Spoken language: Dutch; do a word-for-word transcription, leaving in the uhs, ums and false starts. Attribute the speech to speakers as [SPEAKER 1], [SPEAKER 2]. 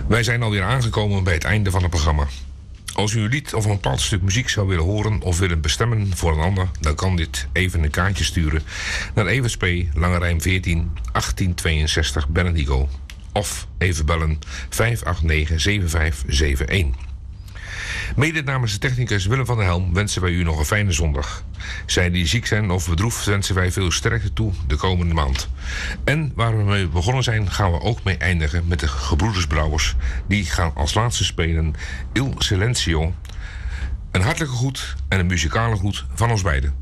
[SPEAKER 1] Wij zijn alweer aangekomen bij het einde van het programma. Als u een lied of een bepaald stuk muziek zou willen horen of willen bestemmen voor een ander, dan kan dit even een kaartje sturen naar Evers P. Langerijm veertien achttien tweeënzestig Bernardigo. Of even bellen vijf acht negen zeven vijf zeven één. Mede namens de technicus Willem van der Helm wensen wij u nog een fijne zondag. Zij die ziek zijn of bedroefd wensen wij veel sterkte toe de komende maand. En waar we mee begonnen zijn, gaan we ook mee eindigen met de Gebroeders Brouwers. Die gaan als laatste spelen Il Silenzio. Een hartelijke groet en een muzikale groet van ons beiden.